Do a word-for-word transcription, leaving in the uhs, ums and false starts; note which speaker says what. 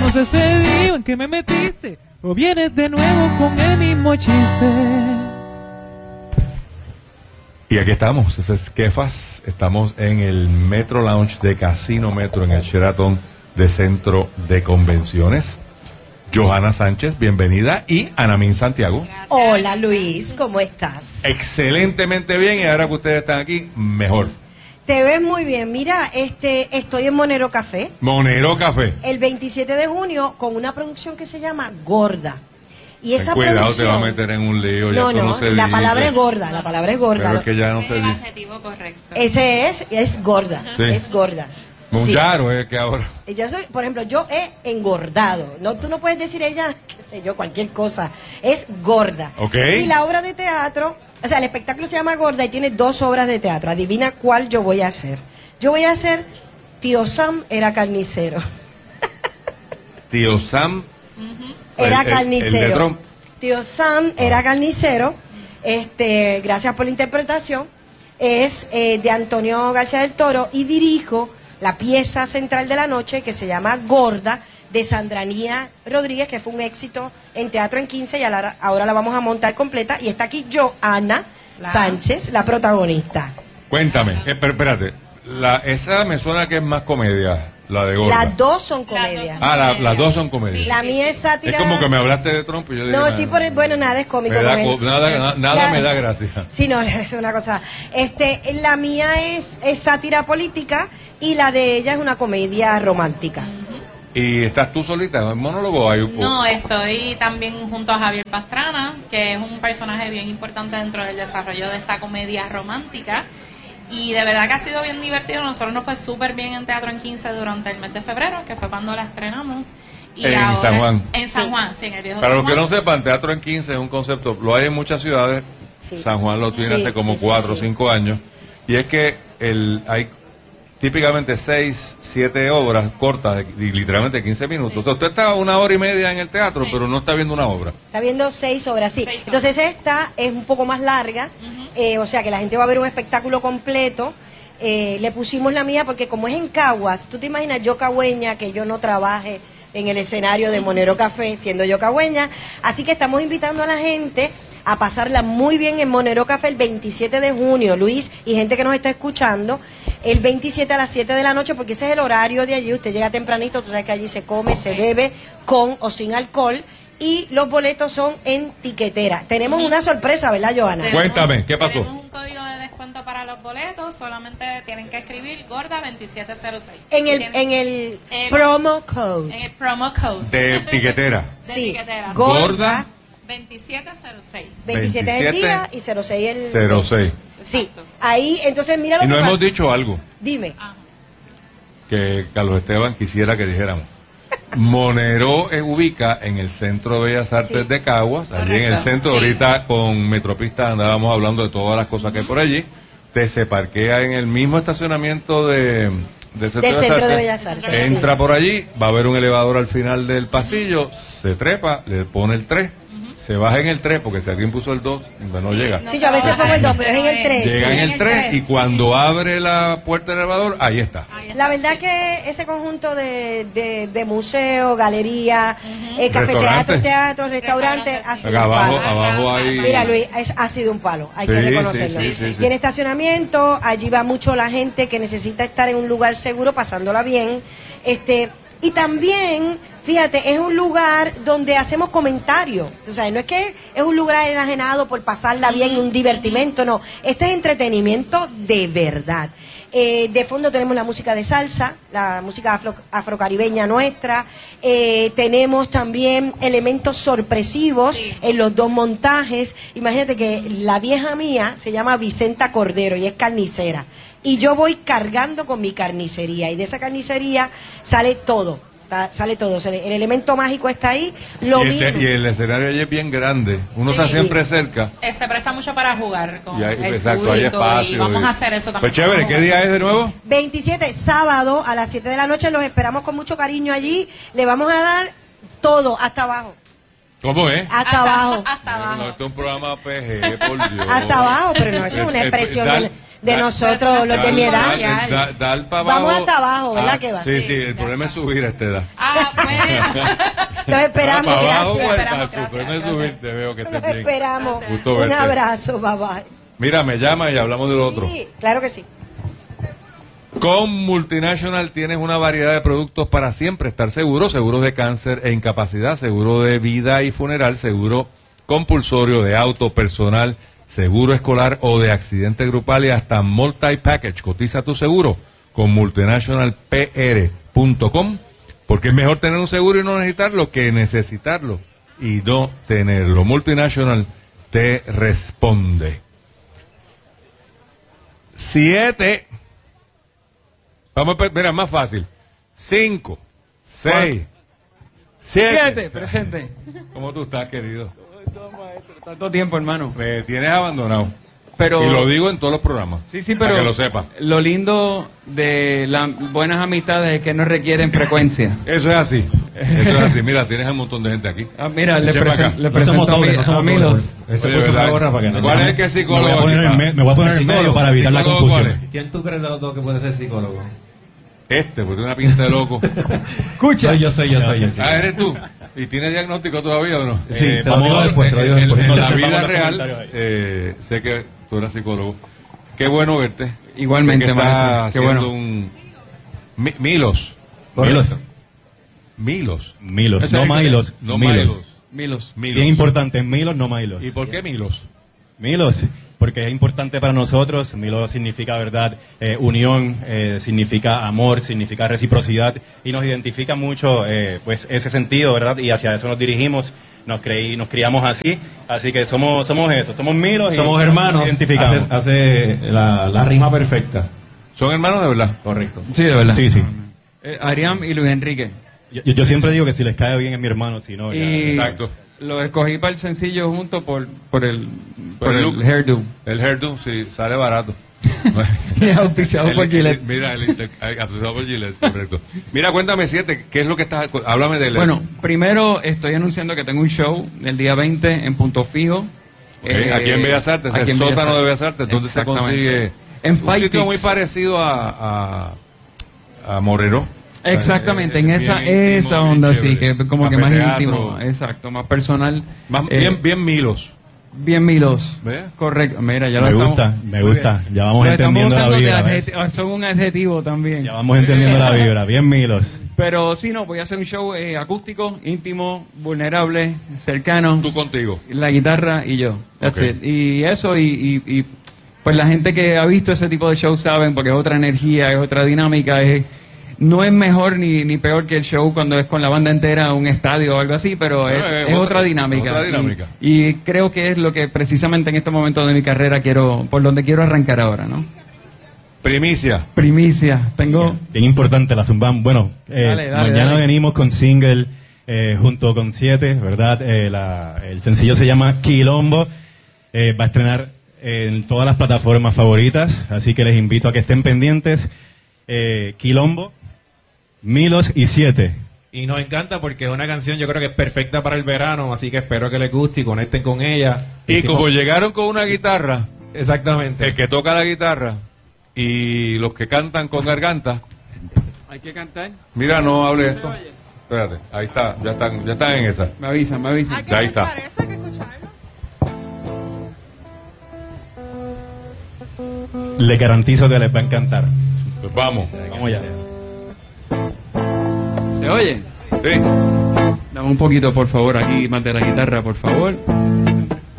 Speaker 1: acabamos ese lío en que me metiste o vienes de nuevo con el mismo chiste.
Speaker 2: Y aquí estamos, ese es Kefas. Estamos en el Metro Lounge de Casino Metro en el Sheraton de Centro de Convenciones. Johanna Sánchez, bienvenida, y Anamín Santiago.
Speaker 3: Gracias. Hola Luis, ¿cómo estás?
Speaker 2: Excelentemente bien, y ahora que ustedes están aquí, mejor.
Speaker 3: Te ves muy bien. Mira, este, estoy en Monero Café.
Speaker 2: Monero Café.
Speaker 3: El veintisiete de junio con una producción que se llama Gorda. Y esa
Speaker 2: Ten cuidado,
Speaker 3: producción...
Speaker 2: te va a meter en un lío. Ya
Speaker 3: No,
Speaker 2: eso
Speaker 3: no,
Speaker 2: no se
Speaker 3: la
Speaker 2: dice.
Speaker 3: palabra es gorda, la palabra es gorda.
Speaker 2: Pero es que ya no
Speaker 4: Es
Speaker 2: se
Speaker 4: el
Speaker 2: dice.
Speaker 4: adjetivo correcto.
Speaker 3: Ese es, es gorda,
Speaker 2: Sí.
Speaker 3: es gorda.
Speaker 2: Muy
Speaker 3: Sí.
Speaker 2: raro es que ahora.
Speaker 3: Yo soy, por ejemplo, yo he engordado. No, tú no puedes decir ella, qué sé yo, cualquier cosa. Es gorda.
Speaker 2: Ok.
Speaker 3: Y la obra de teatro, o sea, el espectáculo se llama Gorda y tiene dos obras de teatro. Adivina cuál yo voy a hacer. Yo voy a hacer Tío Sam era carnicero.
Speaker 2: Tío Sam.
Speaker 3: Era
Speaker 2: el- el-
Speaker 3: carnicero.
Speaker 2: el de Trump.
Speaker 3: Tío Sam era carnicero. Este, gracias por la interpretación. Es eh, de Antonio García del Toro y dirijo la pieza central de la noche que se llama Gorda, de Sandranía Rodríguez, que fue un éxito en Teatro en quince y ahora, ahora la vamos a montar completa. Y está aquí Johanna
Speaker 4: La-
Speaker 3: Sánchez, la protagonista.
Speaker 2: Cuéntame, eh, pero espérate. La, esa me suena que es más comedia, la de Gorda.
Speaker 3: Las dos son
Speaker 4: Las dos
Speaker 3: comedias.
Speaker 4: son
Speaker 2: Ah, la-
Speaker 4: comedias.
Speaker 2: las dos son comedias.
Speaker 4: Sí,
Speaker 3: La
Speaker 4: sí,
Speaker 3: mía
Speaker 4: sí.
Speaker 3: es sátira.
Speaker 2: Es como que me hablaste de Trump y yo dije,
Speaker 3: No,
Speaker 2: nada,
Speaker 3: sí, por el, bueno, nada es cómico.
Speaker 2: me da
Speaker 3: con él.
Speaker 2: co- nada, na- nada
Speaker 3: La-
Speaker 2: me da gracia.
Speaker 3: Sí, no, es una cosa. Este, la mía es, es sátira política y la de ella es una comedia romántica.
Speaker 2: ¿Y estás tú solita? ¿En monólogo hay un
Speaker 4: No, estoy también junto a Javier Pastrana, que es un personaje bien importante dentro del desarrollo de esta comedia romántica. Y de verdad que ha sido bien divertido. Nosotros nos fue súper bien en Teatro en quince durante el mes de febrero, que fue cuando la estrenamos. Y
Speaker 2: En
Speaker 4: ahora-
Speaker 2: San Juan.
Speaker 4: En San
Speaker 3: Sí.
Speaker 4: Juan, sí, en el viejo
Speaker 2: Para
Speaker 4: San
Speaker 2: los que
Speaker 4: Juan.
Speaker 2: no sepan, Teatro en quince es un concepto, lo hay en muchas ciudades,
Speaker 3: Sí.
Speaker 2: San Juan lo tiene
Speaker 3: Sí,
Speaker 2: hace como
Speaker 3: sí, sí,
Speaker 2: cuatro o
Speaker 3: sí.
Speaker 2: cinco años, y es que el, hay típicamente seis, siete obras cortas, de, de literalmente quince minutos.
Speaker 4: Sí.
Speaker 2: O sea, usted está una hora y media en el teatro,
Speaker 4: Sí.
Speaker 2: pero no está viendo una obra.
Speaker 3: Está viendo seis obras, sí.
Speaker 4: Seis obras.
Speaker 3: Entonces esta es un poco más larga, eh, o sea que la gente va a ver un espectáculo completo. Eh, le pusimos la mía porque como es en Caguas, tú te imaginas yo cagüeña, que yo no trabaje en el escenario de Monero Café siendo yo cagüeña. Así que estamos invitando a la gente a pasarla muy bien en Monero Café el veintisiete de junio, Luis, y gente que nos está escuchando, el veintisiete a las siete de la noche, porque ese es el horario de allí. Usted llega tempranito, tú sabes que allí se come, se bebe con o sin alcohol, y los boletos son en tiquetera. Tenemos una sorpresa, ¿verdad, Johanna?
Speaker 4: Tenemos-
Speaker 2: Cuéntame, ¿qué pasó?
Speaker 4: Tenemos un código de descuento para los boletos. Solamente tienen que escribir Gorda veintisiete cero seis.
Speaker 3: En
Speaker 4: Y
Speaker 3: el,
Speaker 4: tienen-
Speaker 3: en el
Speaker 4: el-
Speaker 3: promo code.
Speaker 4: en el promo code.
Speaker 2: De tiquetera.
Speaker 4: De
Speaker 3: Sí,
Speaker 4: tiquetera.
Speaker 3: gorda,
Speaker 4: veintisiete cero seis.
Speaker 3: veintisiete es el día y cero seis el
Speaker 2: cero
Speaker 3: mes.
Speaker 2: seis.
Speaker 3: Sí,
Speaker 4: Exacto.
Speaker 3: ahí, entonces mira lo
Speaker 2: Y
Speaker 3: que
Speaker 2: no
Speaker 3: va-
Speaker 2: hemos dicho algo
Speaker 3: Dime.
Speaker 4: Ajá.
Speaker 2: que Carlos Esteban quisiera que dijéramos. Monero eh, ubica en el Centro de Bellas Artes
Speaker 3: Sí.
Speaker 2: de Caguas, allí en el
Speaker 3: Correcto.
Speaker 2: centro.
Speaker 4: Sí.
Speaker 2: Ahorita con Metropista andábamos hablando de todas las cosas que hay por allí. Te se parquea en el mismo estacionamiento de, del Centro,
Speaker 3: Del
Speaker 2: de,
Speaker 3: Centro
Speaker 2: Bellas
Speaker 3: de
Speaker 2: Artes.
Speaker 3: Bellas Artes,
Speaker 2: Entra
Speaker 3: sí.
Speaker 2: por allí, va a haber un elevador al final del pasillo, se trepa, le pone el tres, se baja en el tres, porque si alguien puso el dos, no
Speaker 4: Sí,
Speaker 2: llega.
Speaker 4: no
Speaker 3: Sí, yo a veces pongo el dos, pero es en el tres.
Speaker 2: Llega en
Speaker 4: Sí,
Speaker 2: el tres y cuando abre la puerta del elevador, ahí está.
Speaker 4: Ahí está,
Speaker 3: La verdad
Speaker 4: sí.
Speaker 3: que ese conjunto de, de, de museo, galería, eh, cafeteatro,
Speaker 2: Restaurante.
Speaker 3: teatro, restaurante,
Speaker 4: Restaurante,
Speaker 3: ha
Speaker 4: sí.
Speaker 3: sido
Speaker 2: Acá
Speaker 3: un
Speaker 2: abajo,
Speaker 3: palo.
Speaker 2: abajo hay...
Speaker 3: Mira, Luis, es- ha sido un palo, hay que
Speaker 2: Sí,
Speaker 3: reconocerlo.
Speaker 2: sí, sí, sí, sí.
Speaker 3: Tiene estacionamiento, allí va mucho la gente que necesita estar en un lugar seguro, pasándola bien. Este, y también, fíjate, es un lugar donde hacemos comentarios. O sea, no es que es un lugar enajenado por pasarla bien, un divertimento, no. Este es entretenimiento de verdad. Eh, de fondo tenemos la música de salsa, la música afro- afrocaribeña nuestra. Eh, tenemos también elementos sorpresivos
Speaker 4: Sí.
Speaker 3: en los dos montajes. Imagínate que la vieja mía se llama Vicenta Cordero y es carnicera. Y yo voy cargando con mi carnicería. Y de esa carnicería sale todo. ta- Sale todo. O sea, el elemento mágico está ahí. Lo
Speaker 2: y, el,
Speaker 3: mismo.
Speaker 2: y el escenario allí es bien grande. Uno
Speaker 4: Sí.
Speaker 2: está siempre
Speaker 3: Sí.
Speaker 2: cerca.
Speaker 4: Eh, se presta mucho para jugar con
Speaker 2: Y hay,
Speaker 4: el
Speaker 2: exacto, hay
Speaker 4: público
Speaker 2: espacio.
Speaker 4: y vamos
Speaker 2: y-
Speaker 4: a hacer eso también.
Speaker 2: Pues chévere, ¿qué día es de nuevo?
Speaker 3: veintisiete, sábado a las siete de la noche. Los esperamos con mucho cariño allí. Le vamos a dar todo hasta abajo.
Speaker 2: ¿Cómo es?
Speaker 3: Hasta,
Speaker 4: Hasta-
Speaker 3: abajo.
Speaker 4: hasta abajo.
Speaker 2: No, esto es un programa P G, por Dios.
Speaker 3: Hasta abajo, pero no, eso es una
Speaker 2: Eh, eh,
Speaker 3: expresión
Speaker 2: dar-
Speaker 3: del, de
Speaker 2: Da-
Speaker 3: nosotros, los de mi edad.
Speaker 4: da-
Speaker 2: Da- Dar para abajo.
Speaker 3: Vamos hasta abajo, ¿verdad
Speaker 2: Ah,
Speaker 3: que va?
Speaker 2: Sí,
Speaker 4: Sí,
Speaker 2: sí, el
Speaker 4: ya
Speaker 2: problema es
Speaker 4: está.
Speaker 2: subir a esta edad.
Speaker 4: Ah, bueno.
Speaker 3: Los esperamos,
Speaker 2: Para abajo,
Speaker 3: gracias.
Speaker 2: pues,
Speaker 4: Esperamos,
Speaker 2: para subir,
Speaker 4: gracias,
Speaker 2: no subir, te veo que
Speaker 3: Los
Speaker 2: estés bien.
Speaker 3: esperamos.
Speaker 2: Gusto
Speaker 3: Un
Speaker 2: verte.
Speaker 3: abrazo, bye bye.
Speaker 2: Mira, me llama y hablamos de lo otro.
Speaker 3: Sí, claro que sí.
Speaker 2: Con Multinational tienes una variedad de productos para siempre estar seguro, seguros de cáncer e incapacidad, seguro de vida y funeral, seguro compulsorio de auto personal, seguro escolar o de accidente grupal y hasta multi-package. Cotiza tu seguro con multinational p r punto com porque es mejor tener un seguro y no necesitarlo que necesitarlo y no tenerlo. Multinational te responde. Siete. Vamos a, mira, más fácil. Cinco, seis, siete.
Speaker 5: Siete, presente.
Speaker 2: ¿Cómo tú estás, querido?
Speaker 5: Tanto tiempo, hermano.
Speaker 2: Me tienes abandonado.
Speaker 5: Pero,
Speaker 2: Y lo digo en todos los programas.
Speaker 5: sí, sí,
Speaker 2: Para
Speaker 5: pero
Speaker 2: que lo sepa.
Speaker 5: lo lindo de las buenas amistades es que no requieren frecuencia.
Speaker 2: Eso es así. Eso es así. Mira, tienes un montón de gente aquí.
Speaker 5: Ah, mira, le,
Speaker 2: Echa para
Speaker 5: presen-
Speaker 2: acá.
Speaker 5: le
Speaker 6: No
Speaker 5: presento
Speaker 6: somos
Speaker 5: a, mi-
Speaker 6: dobles, no
Speaker 5: a
Speaker 6: somos
Speaker 5: Milos.
Speaker 6: dobles. Ese
Speaker 2: Oye,
Speaker 6: puso la
Speaker 2: ¿verdad?
Speaker 6: gorra para que no.
Speaker 2: ¿Cuál es el que es
Speaker 6: Me
Speaker 2: psicólogo
Speaker 6: voy a poner
Speaker 2: aquí,
Speaker 6: en,
Speaker 2: pa?
Speaker 6: me, me voy a poner
Speaker 2: ¿El
Speaker 6: en medio
Speaker 2: psicólogo?
Speaker 6: para evitar la
Speaker 2: ¿Psicólogo cuál
Speaker 6: confusión.
Speaker 2: es?
Speaker 6: ¿Quién tú crees de los dos que puede ser psicólogo?
Speaker 2: Este, porque tiene una pinta de loco.
Speaker 5: Escucha.
Speaker 6: Soy yo, soy yo, soy yo.
Speaker 2: Ah, ¿eres tú? ¿Y tienes diagnóstico todavía o no?
Speaker 6: Sí,
Speaker 2: Eh,
Speaker 6: te lo digo
Speaker 2: vamos-
Speaker 6: después, te lo digo
Speaker 2: en-
Speaker 6: después.
Speaker 2: En,
Speaker 6: No,
Speaker 2: la
Speaker 6: sepamos
Speaker 2: vida
Speaker 6: los
Speaker 2: real,
Speaker 6: comentarios ahí.
Speaker 2: eh, sé que tú eres psicólogo. Qué bueno verte.
Speaker 5: Igualmente,
Speaker 2: Sé que
Speaker 5: maestro.
Speaker 2: estás
Speaker 5: Qué
Speaker 2: haciendo
Speaker 5: bueno.
Speaker 2: un... Mi- Milos.
Speaker 6: Milos.
Speaker 2: Milos.
Speaker 6: Milos,
Speaker 2: Ese
Speaker 6: no
Speaker 2: es el que-
Speaker 6: Milos.
Speaker 2: No
Speaker 6: Milos.
Speaker 2: Milos.
Speaker 5: Milos.
Speaker 2: Milos.
Speaker 6: Bien importante, Milos, no Milos.
Speaker 2: ¿Y por qué Milos?
Speaker 6: Milos, porque es importante para nosotros. Milos significa, ¿verdad? Eh, unión, eh, significa amor, significa reciprocidad y nos identifica mucho, eh, pues, ese sentido, ¿verdad? Y hacia eso nos dirigimos, nos creí, nos criamos así, así que somos, somos eso, somos Milos. y
Speaker 7: Somos hermanos.
Speaker 6: nos identificamos.
Speaker 7: Hace, hace la, la rima perfecta.
Speaker 2: ¿Son hermanos de verdad?
Speaker 7: Correcto.
Speaker 5: Sí, de verdad.
Speaker 6: Sí, sí.
Speaker 5: Eh, Ariam y Luis Enrique.
Speaker 6: Yo, yo siempre digo que si les cae bien es mi hermano, si no, ya-
Speaker 5: Y
Speaker 2: Exacto.
Speaker 5: lo escogí para el sencillo junto por, por el, por
Speaker 2: el
Speaker 5: el,
Speaker 2: look.
Speaker 5: hairdo.
Speaker 2: El hairdo, sí, sale barato.
Speaker 5: Y es auspiciado
Speaker 2: El-
Speaker 5: por
Speaker 2: el-
Speaker 5: Gillette.
Speaker 2: Mira, el inter- ay, auspiciado por Gillette, correcto. Mira, cuéntame, siete, ¿qué es lo que estás...? Háblame de él.
Speaker 5: Bueno, primero estoy anunciando que tengo un show el día veinte en Punto Fijo.
Speaker 2: Ok, aquí en Bellas Artes,
Speaker 5: aquí
Speaker 2: el
Speaker 5: en
Speaker 2: sótano de Bellas Artes, donde se
Speaker 5: Exactamente.
Speaker 2: consigue
Speaker 5: En
Speaker 2: un
Speaker 5: Five
Speaker 2: sitio
Speaker 5: Ticks.
Speaker 2: muy parecido a, a, a Moreno.
Speaker 5: Exactamente,
Speaker 2: Eh,
Speaker 5: en
Speaker 2: bien
Speaker 5: esa
Speaker 2: íntimo,
Speaker 5: esa
Speaker 2: bien
Speaker 5: onda, sí,
Speaker 2: chévere.
Speaker 5: que como que más
Speaker 2: Cafeteatro.
Speaker 5: íntimo, exacto, más personal.
Speaker 2: Más-
Speaker 5: Eh,
Speaker 2: bien, bien milos.
Speaker 5: bien milos.
Speaker 2: ¿Ve?
Speaker 5: Correcto, mira, ya
Speaker 6: me
Speaker 5: lo
Speaker 6: gusta,
Speaker 5: estamos.
Speaker 6: me gusta. Ya vamos
Speaker 5: Lo estamos
Speaker 6: entendiendo la
Speaker 5: usando de
Speaker 6: vibra. ¿ves?
Speaker 5: adjeti- son un adjetivo también.
Speaker 6: Ya vamos entendiendo la vibra. Bien, Milos.
Speaker 5: Pero sí, no, voy a hacer un show eh, acústico, íntimo, vulnerable, cercano.
Speaker 2: Tú contigo.
Speaker 5: La guitarra y yo. That's
Speaker 2: Ok.
Speaker 5: it. Y eso, y, y, y, pues la gente que ha visto ese tipo de show saben, porque es otra energía, es otra dinámica, es, no es mejor ni, ni peor que el show cuando es con la banda entera, un estadio o algo así, pero es,
Speaker 2: No, es
Speaker 5: es
Speaker 2: otra-
Speaker 5: otra dinámica.
Speaker 2: otra dinámica.
Speaker 5: Y, y creo que es lo que precisamente en este momento de mi carrera quiero, por donde quiero arrancar ahora, ¿no?
Speaker 2: Primicia.
Speaker 5: Primicia, tengo...
Speaker 6: Bien importante la Zumbam. Bueno, eh,
Speaker 5: Dale, dale,
Speaker 6: mañana
Speaker 5: dale.
Speaker 6: venimos con single eh, junto con Siete, ¿verdad? Eh, la- el sencillo se llama Quilombo. Eh, va a estrenar en todas las plataformas favoritas, así que les invito a que estén pendientes. Eh, Quilombo, Milos y Siete.
Speaker 7: Y nos encanta porque es una canción yo creo que es perfecta para el verano, así que espero que les guste y conecten con ella.
Speaker 2: Y
Speaker 7: Hicimos-
Speaker 2: como llegaron con una guitarra,
Speaker 7: Exactamente.
Speaker 2: el que toca la guitarra y los que cantan con garganta,
Speaker 5: Hay que cantar.
Speaker 2: mira, no hable esto. Espérate, ahí está, ya están, ya están en esa.
Speaker 5: Me avisan, me avisan.
Speaker 2: Ahí está.
Speaker 6: Les garantizo que les va a encantar.
Speaker 2: Pues vamos.
Speaker 6: Vamos ya.
Speaker 5: ¿Se oye?
Speaker 2: Sí.
Speaker 5: Dame un poquito, por favor, aquí más de la guitarra, por favor.